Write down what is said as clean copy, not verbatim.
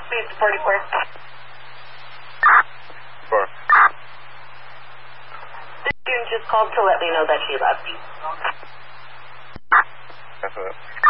Speed 44. 4. The student just called to let me know that she left. That's it.